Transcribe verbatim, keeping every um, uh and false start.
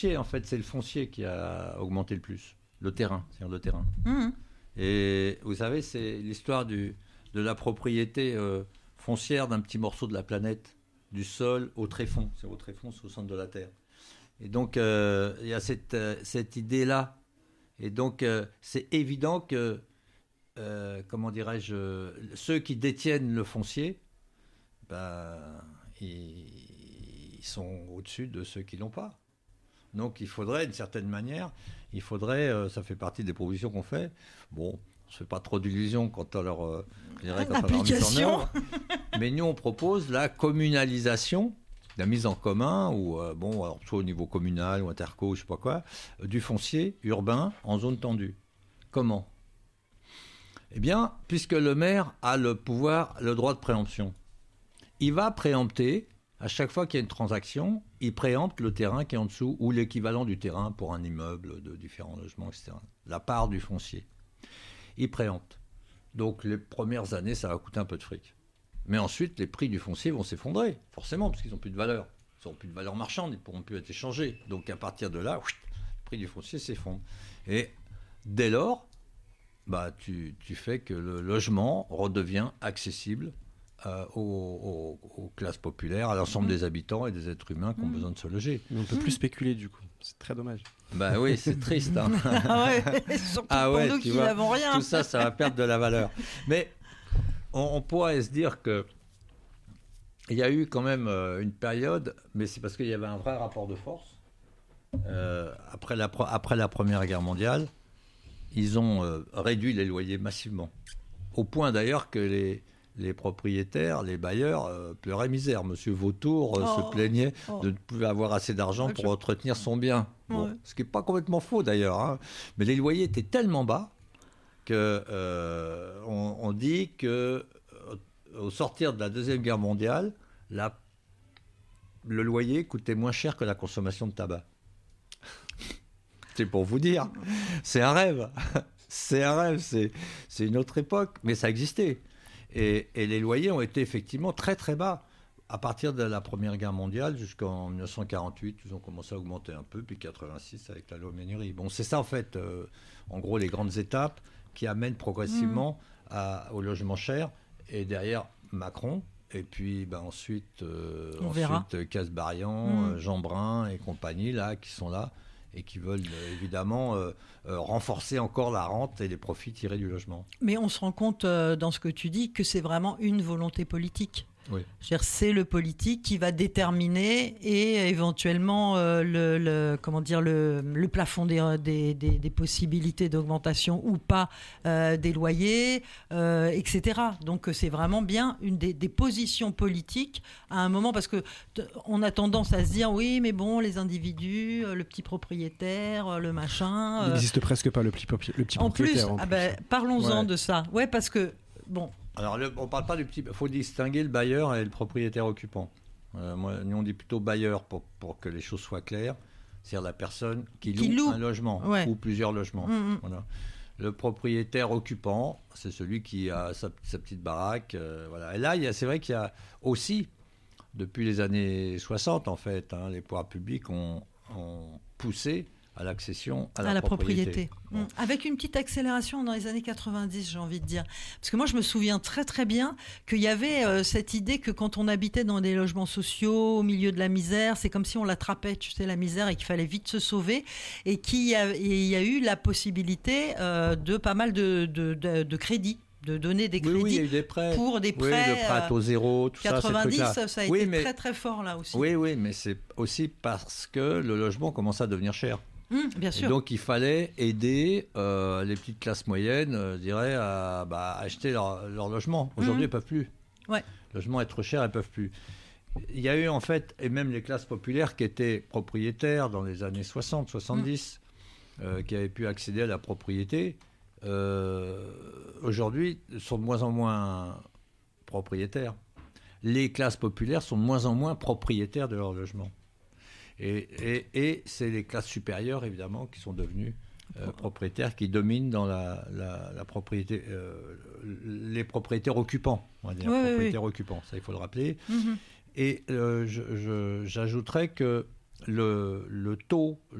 En fait, c'est le foncier qui a augmenté le plus. Le terrain, c'est-à-dire le terrain. Mmh. Et vous savez, c'est l'histoire du, de la propriété euh, foncière d'un petit morceau de la planète, du sol au tréfonds. C'est au tréfonds, c'est au centre de la Terre. Et donc, euh, il y a cette, euh, cette idée-là. Et donc, euh, c'est évident que, euh, comment dirais-je, ceux qui détiennent le foncier, ben, ils, ils sont au-dessus de ceux qui ne l'ont pas. Donc, il faudrait, d'une certaine manière, il faudrait, euh, ça fait partie des propositions qu'on fait. Bon, on ne se fait pas trop d'illusions quant à leur, euh, je dirais, quant à leur mise en œuvre. Mais nous, on propose la communalisation, la mise en commun, ou euh, bon, alors, soit au niveau communal ou interco, je ne sais pas quoi, euh, du foncier urbain en zone tendue. Comment ? Eh bien, puisque le maire a le pouvoir, le droit de préemption, il va préempter. À chaque fois qu'il y a une transaction, il préempte le terrain qui est en dessous ou l'équivalent du terrain pour un immeuble de différents logements, et cetera. La part du foncier. Il préempte. Donc les premières années, ça va coûter un peu de fric. Mais ensuite, les prix du foncier vont s'effondrer, forcément, parce qu'ils n'ont plus de valeur. Ils n'ont plus de valeur marchande, ils ne pourront plus être échangés. Donc à partir de là, le prix du foncier s'effondre. Et dès lors, bah, tu, tu fais que le logement redevient accessible Euh, aux, aux, aux classes populaires, à l'ensemble mmh. des habitants et des êtres humains qui ont mmh. besoin de se loger. Mais on ne peut mmh. plus spéculer du coup, c'est très dommage. Bah oui, c'est triste. Hein. Ah ouais, surtout ah ouais, pour nous qui vois, n'avons rien. Tout ça, ça va perdre de la valeur. Mais on, on pourrait se dire que il y a eu quand même euh, une période, mais c'est parce qu'il y avait un vrai rapport de force. Euh, après, la, après la Première Guerre mondiale, ils ont euh, réduit les loyers massivement. Au point d'ailleurs que les les propriétaires, les bailleurs euh, pleuraient misère. Monsieur Vautour euh, oh, se plaignait oh. de ne plus avoir assez d'argent pour entretenir son bien. Bon, ouais. Ce qui n'est pas complètement faux d'ailleurs. Hein. Mais les loyers étaient tellement bas qu'on euh, on dit qu'au euh, sortir de la Deuxième Guerre mondiale, la, le loyer coûtait moins cher que la consommation de tabac. C'est pour vous dire. C'est un rêve. C'est un rêve. C'est, c'est une autre époque. Mais ça existait. Et, et les loyers ont été effectivement très très bas. À partir de la Première Guerre mondiale jusqu'en dix-neuf cent quarante-huit, ils ont commencé à augmenter un peu, puis quatre-vingt-six avec la loi Ménurie. Bon, c'est ça en fait, euh, en gros, les grandes étapes qui amènent progressivement mmh. à, au logement cher. Et derrière, Macron, et puis ben, ensuite, euh, ensuite Kasbarian, mmh. Jean Brun et compagnie, là, qui sont là et qui veulent euh, évidemment euh, euh, renforcer encore la rente et les profits tirés du logement. Mais on se rend compte euh, dans ce que tu dis que c'est vraiment une volonté politique. Oui. C'est-à-dire, c'est le politique qui va déterminer et éventuellement euh, le, le, comment dire, le, le plafond des, des, des, des possibilités d'augmentation ou pas euh, des loyers, euh, et cetera. Donc c'est vraiment bien une des, des positions politiques à un moment, parce que t- on a tendance à se dire oui, mais bon, les individus, le petit propriétaire, le machin. Il n'existe euh... presque pas le petit, le petit en propriétaire. Plus, en ah plus, ben, parlons-en ouais. de ça. Ouais, parce que bon. Alors, le, on ne parle pas du petit... Il faut distinguer le bailleur et le propriétaire occupant. Euh, moi, nous, on dit plutôt bailleur pour, pour que les choses soient claires. C'est-à-dire la personne qui loue, qui loue. un logement ouais. ou plusieurs logements. Mmh. Voilà. Le propriétaire occupant, c'est celui qui a sa, sa petite baraque. Euh, voilà. Et là, il y a, c'est vrai qu'il y a aussi, depuis les années soixante, en fait, hein, les pouvoirs publics ont, ont poussé à l'accession à la, à la propriété. propriété. Bon. Mmh. Avec une petite accélération dans les années quatre-vingt-dix, j'ai envie de dire. Parce que moi, je me souviens très très bien qu'il y avait euh, cette idée que quand on habitait dans des logements sociaux, au milieu de la misère, c'est comme si on l'attrapait, tu sais, la misère, et qu'il fallait vite se sauver. Et qu'il y a, et il y a eu la possibilité euh, de pas mal de, de, de, de crédits. De donner des crédits oui, oui, il y a eu des prêts. pour des prêts. Oui, le prêt à taux zéro, tout quatre-vingt-dix, ça, ça, ça a oui, été mais, très très fort là aussi. Oui, oui, mais c'est aussi parce que le logement commençait à devenir cher. Mmh, bien sûr. Et donc il fallait aider euh, les petites classes moyennes, euh, je dirais, à bah, acheter leur, leur logement. Aujourd'hui, mmh. elles ne peuvent plus. Ouais. Le logement est trop cher, elles ne peuvent plus. Il y a eu en fait, et même les classes populaires qui étaient propriétaires dans les années soixante, soixante-dix, mmh. euh, qui avaient pu accéder à la propriété, euh, aujourd'hui sont de moins en moins propriétaires. Les classes populaires sont de moins en moins propriétaires de leur logement. Et, et, et c'est les classes supérieures, évidemment, qui sont devenues euh, propriétaires, qui dominent dans la, la, la propriété, euh, les propriétaires occupants, on va dire, oui, propriétaires oui. occupants, ça il faut le rappeler. Mm-hmm. Et euh, je, je, j'ajouterais que le, le taux